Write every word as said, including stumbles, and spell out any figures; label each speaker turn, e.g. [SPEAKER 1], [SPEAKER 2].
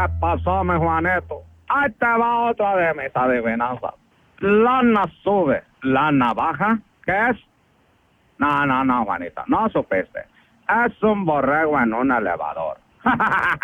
[SPEAKER 1] pasó, mi Juanito? Ahí te va otra de mis adivinanzas. Lana sube, lana baja. ¿Qué es? No, no, no, Juanita, no supiste. Es un borrego en un elevador.